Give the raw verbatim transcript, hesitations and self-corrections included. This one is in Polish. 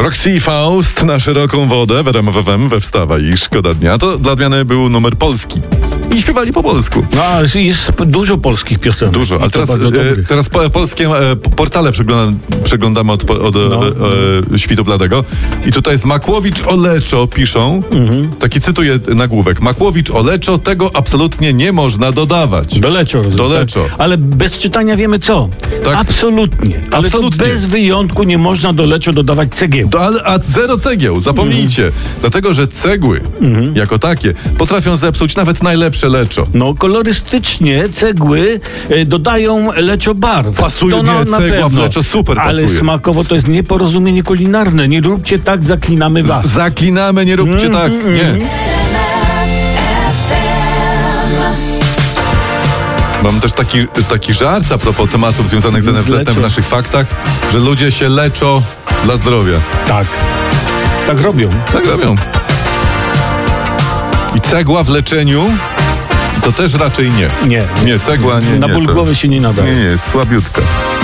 Roxy i Faust na szeroką wodę w R M F F M we Wstawaj i Szkoda Dnia. To dla odmiany był numer polski. I śpiewali po polsku. No, ale jest dużo polskich piosenek. Dużo, ale teraz, e, teraz po, polskie e, portale przeglądam, przeglądamy od, od no. e, e, Świtu Bladego. I tutaj jest Makłowicz Oleczo, piszą. Mhm. Taki cytuję nagłówek. Makłowicz Oleczo, tego absolutnie nie można dodawać. Doleczo. Doleczo. Tak? Ale bez czytania wiemy co. Tak. Absolutnie. Ale absolutnie. Bez wyjątku nie można do leczo dodawać cegieł. Do, ale, a zero cegieł, zapomnijcie. Mhm. Dlatego, że cegły mhm. jako takie potrafią zepsuć nawet najlepsze leczo. No, kolorystycznie cegły e, dodają leczo barw. Pasuje to mnie na, cegła na w leczo, super ale pasuje. Smakowo to jest nieporozumienie kulinarne. Nie róbcie tak, zaklinamy was. Z- zaklinamy, nie róbcie mm, tak. Mm, nie. Mam też taki, taki żart a propos tematów związanych z N F Z-em w naszych faktach, że ludzie się leczą dla zdrowia. Tak. Tak robią. Tak robią. I cegła w leczeniu to też raczej nie. Nie. Nie, cegła nie. Na nie, ból to... głowy się nie nadaje. Nie, nie, jest słabiutka.